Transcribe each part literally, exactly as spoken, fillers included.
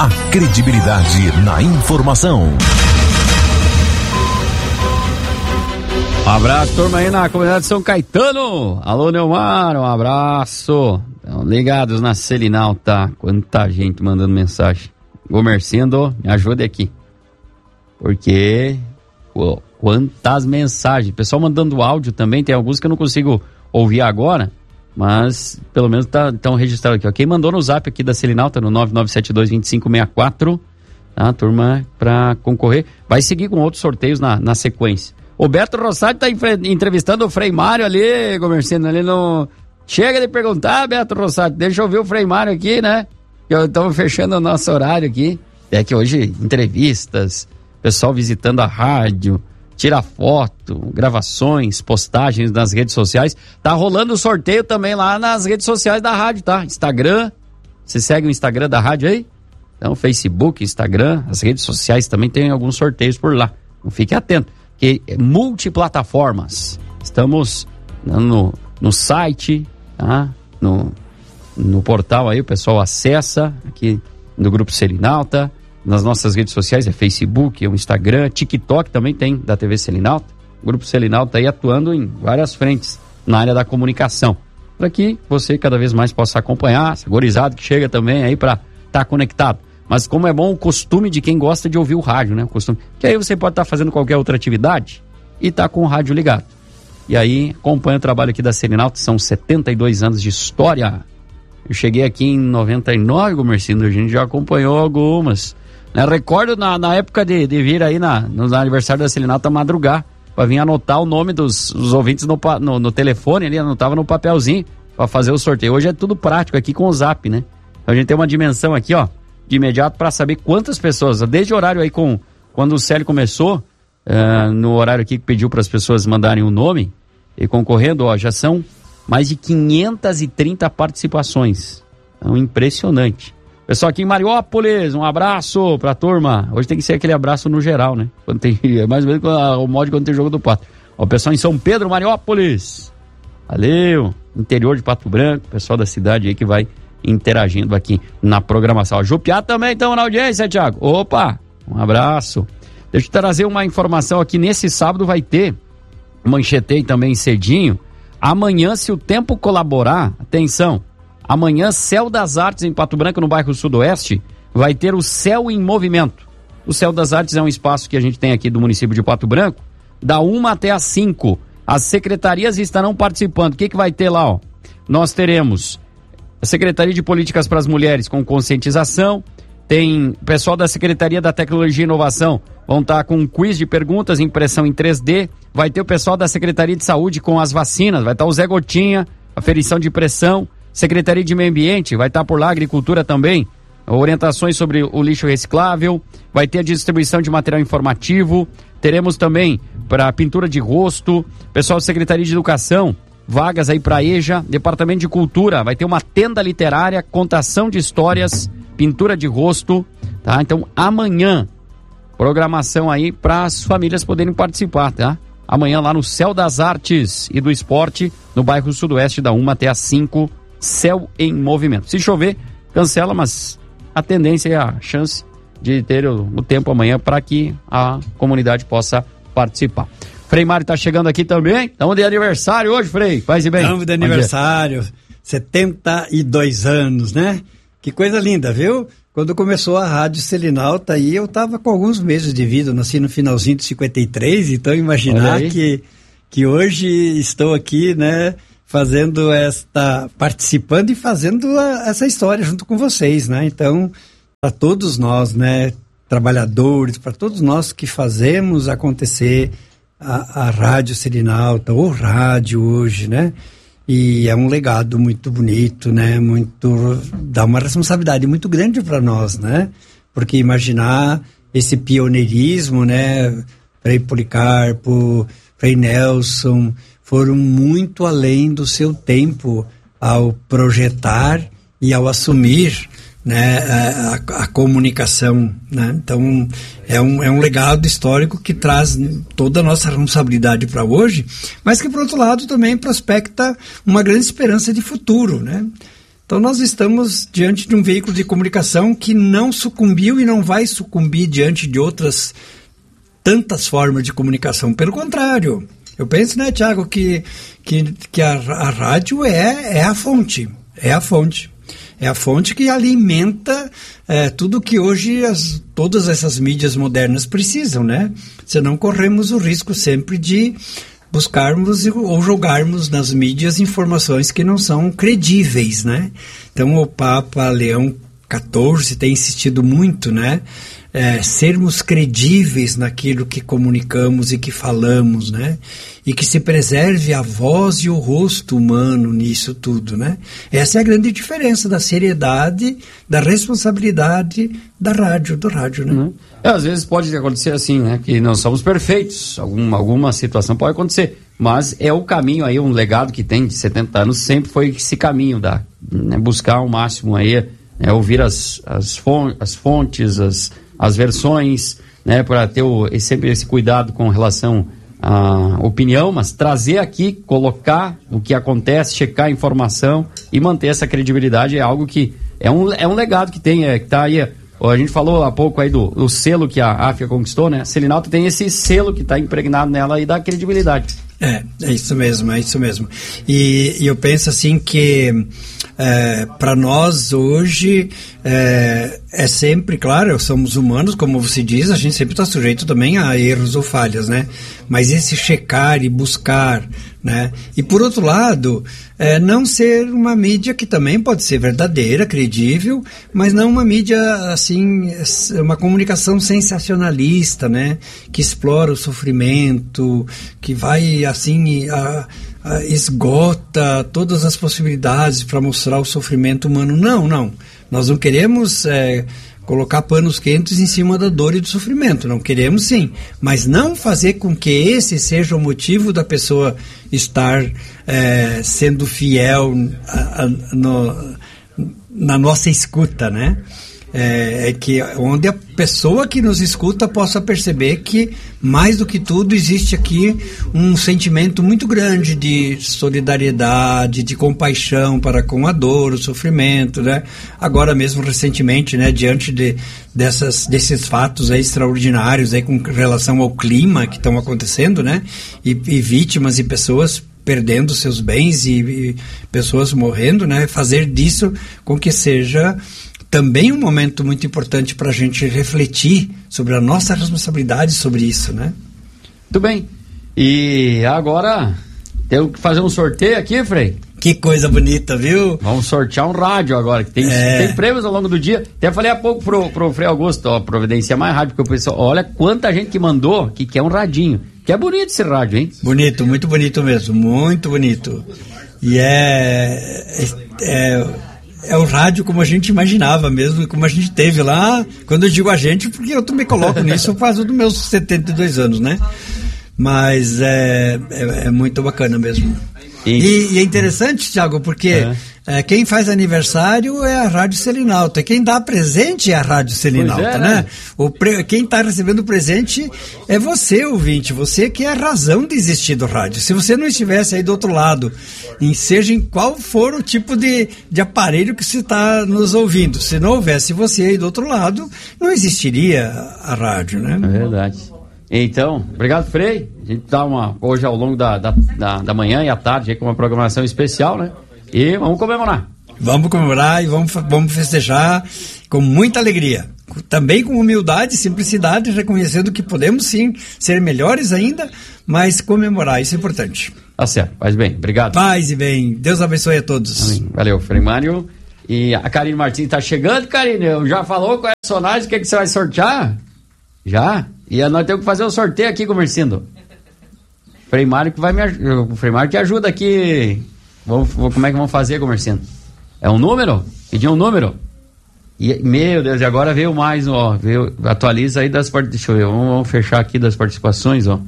A credibilidade na informação. Um abraço, turma, aí na comunidade de São Caetano. Alô, Neumar, um abraço. Estão ligados na Selinal, tá? Quanta gente mandando mensagem. Gomercindo, me ajude aqui. Porque, pô, quantas mensagens. Pessoal mandando áudio também, tem alguns que eu não consigo ouvir agora, mas pelo menos estão tá, registrados aqui. Ó. Quem mandou no zap aqui da Selinal, tá no nove nove sete dois, dois cinco seis quatro, tá, turma, pra concorrer. Vai seguir com outros sorteios na, na sequência. O Beto Rossati tá entrevistando o Frei Mário ali, Gomercindo, ali no... Chega de perguntar, Beto Rossati, deixa eu ver o Frei Mário aqui, né? Estamos fechando o nosso horário aqui. É que hoje, entrevistas, pessoal visitando a rádio, tira foto, gravações, postagens nas redes sociais. Tá rolando o sorteio também lá nas redes sociais da rádio, tá? Instagram, você segue o Instagram da rádio aí? Então, Facebook, Instagram, as redes sociais também tem alguns sorteios por lá. Então, fique atento. Que é multiplataformas. Estamos no, no site, tá? No, no portal aí, o pessoal acessa aqui no Grupo Selinalta, nas nossas redes sociais, é Facebook, é o Instagram, TikTok também tem da T V Selinalta. O Grupo Selinalta aí atuando em várias frentes na área da comunicação, para que você cada vez mais possa acompanhar, esse gorizado que chega também aí para estar tá conectado. Mas como é bom o costume de quem gosta de ouvir o rádio, né? O costume. Que aí você pode estar tá fazendo qualquer outra atividade e estar tá com o rádio ligado. E aí acompanha o trabalho aqui da Selinalta, são setenta e dois anos de história. Eu cheguei aqui em noventa e nove, Gomercindo, a gente já acompanhou algumas. Né? Recordo na, na época de, de vir aí na, no aniversário da Selinalta madrugar, para vir anotar o nome dos, dos ouvintes no, no, no telefone, ali anotava no papelzinho para fazer o sorteio. Hoje é tudo prático aqui com o Zap, né? Então a gente tem uma dimensão aqui, ó, de imediato para saber quantas pessoas, desde o horário aí com, quando o Célio começou, uh, no horário aqui que pediu para as pessoas mandarem o um nome, e concorrendo, ó, já são mais de quinhentas e trinta participações. Então, impressionante. Pessoal aqui em Mariópolis, um abraço pra turma. Hoje tem que ser aquele abraço no geral, né? Quando tem, é mais ou menos o modo de quando tem jogo do Pato. Ó, o pessoal em São Pedro, Mariópolis. Valeu. Interior de Pato Branco, pessoal da cidade aí que vai interagindo aqui na programação. Ó, Jupiá também estão na audiência, Thiago. Opa, um abraço. Deixa eu trazer uma informação aqui. Nesse sábado vai ter, manchetei também cedinho, amanhã, se o tempo colaborar, atenção, amanhã, Céu das Artes em Pato Branco, no bairro Sudoeste, vai ter o Céu em Movimento. O Céu das Artes é um espaço que a gente tem aqui do município de Pato Branco, da uma até às cinco. As secretarias estarão participando. O que que vai ter lá, ó? Nós teremos a Secretaria de Políticas para as Mulheres com conscientização, tem o pessoal da Secretaria da Tecnologia e Inovação, vão estar com um quiz de perguntas, impressão em três D, vai ter o pessoal da Secretaria de Saúde com as vacinas, vai estar o Zé Gotinha, aferição de pressão, Secretaria de Meio Ambiente, vai estar por lá, Agricultura também, orientações sobre o lixo reciclável, vai ter a distribuição de material informativo, teremos também para pintura de rosto, pessoal da Secretaria de Educação, vagas aí para E J A, Departamento de Cultura, vai ter uma tenda literária, contação de histórias, pintura de rosto, tá? Então amanhã, programação aí para as famílias poderem participar, tá? Amanhã lá no Céu das Artes e do Esporte, no bairro Sudoeste, da uma até às cinco, Céu em Movimento. Se chover, cancela, mas a tendência é a chance de ter o, o tempo amanhã para que a comunidade possa participar. Frei Mário tá chegando aqui também. Estamos de aniversário hoje, Frei. Faz bem. Estamos de aniversário. setenta e dois anos, né? Que coisa linda, viu? Quando começou a Rádio Selinalta aí, eu estava com alguns meses de vida. Eu nasci no finalzinho de cinquenta e três, então imaginar que, que hoje estou aqui, né? Fazendo esta, participando e fazendo a, essa história junto com vocês, né? Então, para todos nós, né? Trabalhadores, para todos nós que fazemos acontecer a, a Rádio Selinalta, ou rádio hoje, né? E é um legado muito bonito, né? Muito, dá uma responsabilidade muito grande para nós, né? Porque imaginar esse pioneirismo, né? Frei Policarpo, Frei Nelson, foram muito além do seu tempo ao projetar e ao assumir, né, a, a comunicação, né? Então é um, é um legado histórico que traz toda a nossa responsabilidade para hoje, mas que por outro lado também prospecta uma grande esperança de futuro, né? Então nós estamos diante de um veículo de comunicação que não sucumbiu e não vai sucumbir diante de outras tantas formas de comunicação. Pelo contrário, eu penso, né, Tiago, que, que, que a, a rádio é, é a fonte, é a fonte. É a fonte que alimenta é, tudo que hoje as, todas essas mídias modernas precisam, né? Senão corremos o risco sempre de buscarmos ou jogarmos nas mídias informações que não são credíveis, né? Então o Papa Leão quatorze tem insistido muito, né? É, sermos credíveis naquilo que comunicamos e que falamos, né? E que se preserve a voz e o rosto humano nisso tudo, né? Essa é a grande diferença da seriedade, da responsabilidade da rádio, do rádio, né? Uhum. É, às vezes pode acontecer assim, né? Que não somos perfeitos, alguma, alguma situação pode acontecer, mas é o caminho aí, um legado que tem de setenta anos, sempre foi esse caminho da, né, buscar ao máximo aí, né, ouvir as, as, fontes, as fontes, as as versões, né, para ter o, sempre esse cuidado com relação à opinião, mas trazer aqui, colocar o que acontece, checar a informação e manter essa credibilidade é algo que é um, é um legado que tem, é, que tá aí, a gente falou há pouco aí do, do selo que a África conquistou, né, a Selinalta tem esse selo que está impregnado nela e dá credibilidade. É, é isso mesmo, é isso mesmo. E, e eu penso assim que é, para nós hoje é, é sempre, claro, somos humanos, como você diz, a gente sempre está sujeito também a erros ou falhas, né? Mas esse checar e buscar, né? E por outro lado, é, não ser uma mídia que também pode ser verdadeira, credível, mas não uma mídia assim, uma comunicação sensacionalista, né? Que explora o sofrimento, que vai assim a, a, esgota todas as possibilidades para mostrar o sofrimento humano. Não, não. Nós não queremos é, colocar panos quentes em cima da dor e do sofrimento. Não queremos, sim. Mas não fazer com que esse seja o motivo da pessoa estar é, sendo fiel a, a, no, na nossa escuta, né? É, é que onde a pessoa que nos escuta possa perceber que, mais do que tudo, existe aqui um sentimento muito grande de solidariedade, de compaixão para com a dor, o sofrimento, né? Agora mesmo, recentemente, né, diante de, dessas, desses fatos aí extraordinários aí com relação ao clima que estão acontecendo, né? E, e vítimas e pessoas perdendo seus bens e, e pessoas morrendo, né? Fazer disso com que seja também um momento muito importante para a gente refletir sobre a nossa responsabilidade sobre isso, né? Muito bem. E agora, temos que fazer um sorteio aqui, Frei? Que coisa bonita, viu? Vamos sortear um rádio agora, que tem, é. tem prêmios ao longo do dia. Até falei há pouco pro, pro Frei Augusto, ó, providenciar mais rádio, porque o pessoal, olha quanta gente que mandou que quer um radinho. Que é bonito esse rádio, hein? Bonito, muito bonito mesmo, muito bonito. E é... é, é É o rádio como a gente imaginava mesmo, como a gente teve lá, quando eu digo a gente, porque eu também coloco nisso faz dos meus setenta e dois anos, né? Mas é, é, é muito bacana mesmo. E, e é interessante, Thiago, porque é. É, quem faz aniversário é a Rádio Selinalta, e quem dá presente é a Rádio Selinalta, é, né? né? O pre, quem está recebendo o presente é você, ouvinte, você que é a razão de existir do rádio. Se você não estivesse aí do outro lado, em, seja em qual for o tipo de, de aparelho que você está nos ouvindo, se não houvesse você aí do outro lado, não existiria a rádio, né? É verdade. Então, obrigado, Frei. A gente está uma, hoje ao longo da, da, da, da manhã e à tarde aí, com uma programação especial, né? E vamos comemorar. Vamos comemorar e vamos, vamos festejar com muita alegria. Também com humildade, simplicidade, reconhecendo que podemos sim ser melhores ainda, mas comemorar, isso é importante. Tá certo, faz bem, obrigado. Paz e bem, Deus abençoe a todos. Amém. Valeu, Frei Mário. E a Karine Martins está chegando, Karine, já falou com a personagem, o que, que você vai sortear? Já? E nós temos que fazer o um sorteio aqui, Comercindo. Frei Mário que vai me ajudar. O Frei Mário que ajuda aqui. Vamos, como é que vamos fazer, Comercindo? É um número? Pedir um número? E, meu Deus, e agora veio mais, ó. Veio, atualiza aí das participações. Deixa eu ver, vamos, vamos fechar aqui das participações, ó.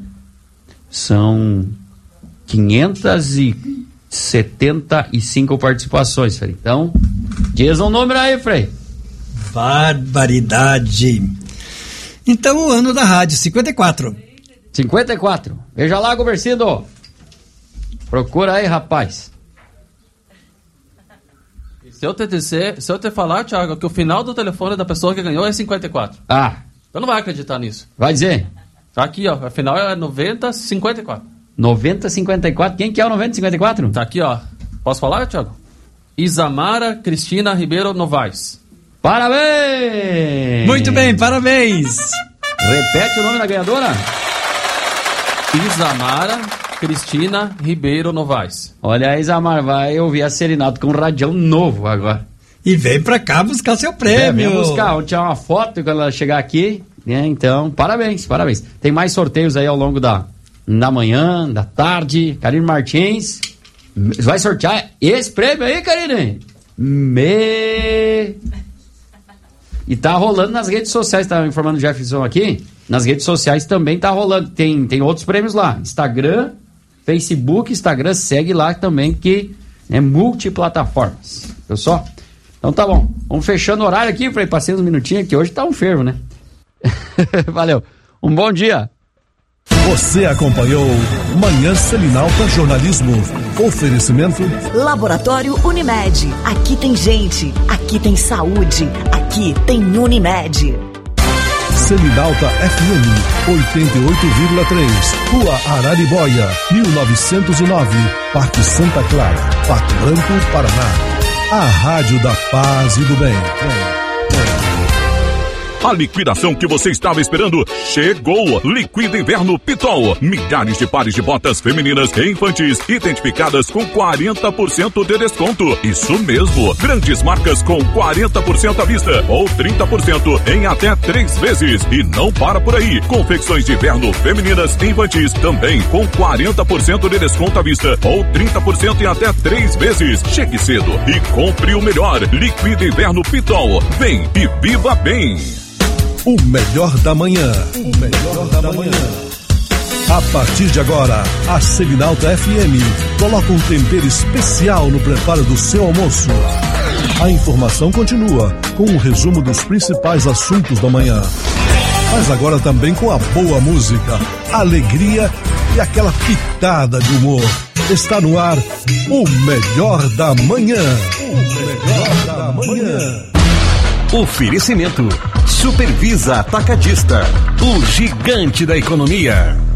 São quinhentas e setenta e cinco participações, Frei. Então, diz um número aí, Frei. Barbaridade. Então, o ano da rádio, cinquenta e quatro. cinquenta e quatro. Veja lá, Comercindo. Procura aí, rapaz. Se eu te dizer, se eu te falar, Thiago, que o final do telefone da pessoa que ganhou é cinquenta e quatro. Ah. Eu não vai acreditar nisso. Vai dizer? Tá aqui, ó. Afinal é noventa cinquenta e quatro. noventa cinquenta e quatro. Quem que é o noventa cinquenta e quatro? Tá aqui, ó. Posso falar, Thiago? Isamara Cristina Ribeiro Novaes. Parabéns! Muito bem, parabéns! Repete o nome da ganhadora? Isamara Cristina Ribeiro Novaes. Olha aí, Isamar, vai ouvir a Serenata com um radião novo agora. E vem pra cá buscar seu prêmio. É, vem buscar, vou tirar uma foto quando ela chegar aqui. Né? Então, parabéns, parabéns. Tem mais sorteios aí ao longo da, da manhã, da tarde. Karine Martins vai sortear esse prêmio aí, Karine? Me... E tá rolando nas redes sociais, tá informando o Jefferson aqui. Nas redes sociais também tá rolando. Tem, tem outros prêmios lá. Instagram, Facebook, Instagram, segue lá também, que é multiplataformas. Viu só? Então tá bom. Vamos fechando o horário aqui, Frei. Passei uns minutinhos aqui. Hoje tá um fervo, né? Valeu. Um bom dia. Você acompanhou Manhã Selinalta Jornalismo. Oferecimento Laboratório Unimed. Aqui tem gente, aqui tem saúde, aqui tem Unimed. Selinalta F M oitenta e oito vírgula três, Rua Araribóia, mil novecentos e nove, Parque Santa Clara, Pato Branco, Paraná. A Rádio da Paz e do Bem. A liquidação que você estava esperando chegou. Liquida Inverno Pitol. Milhares de pares de botas femininas e infantis identificadas com quarenta por cento de desconto. Isso mesmo. Grandes marcas com quarenta por cento à vista ou trinta por cento em até três vezes. E não para por aí. Confecções de inverno femininas e infantis também com quarenta por cento de desconto à vista ou trinta por cento em até três vezes. Chegue cedo e compre o melhor. Liquida Inverno Pitol. Vem e viva bem. O melhor da manhã. O melhor da manhã. A partir de agora, a Selinalta F M coloca um tempero especial no preparo do seu almoço. A informação continua com um resumo dos principais assuntos da manhã. Mas agora também com a boa música, alegria e aquela pitada de humor. Está no ar o melhor da manhã. O melhor da manhã. Oferecimento Supervisa Atacadista, o gigante da economia.